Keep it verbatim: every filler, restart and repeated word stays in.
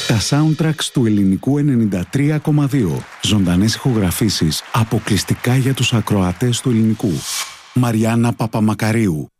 Τα soundtracks του ελληνικού ενενήντα τρία κόμμα δύο. Ζωντανές ηχογραφήσεις αποκλειστικά για τους ακροατές του ελληνικού. Μαριάννα Παπαμακαρίου.